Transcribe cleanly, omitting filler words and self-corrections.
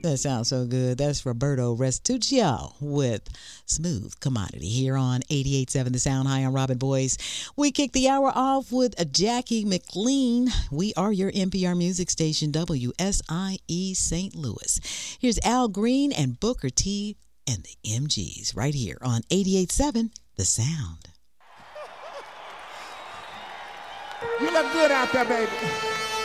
That sounds so good. That's Roberto Restuccio with Smooth Commodity here on 88.7 The Sound. Hi, I'm Robin Boyce. We kick the hour off with Jackie McLean. We are your NPR music station, WSIE St. Louis. Here's Al Green and Booker T and the MGs right here on 88.7 The Sound. You look good out there, baby.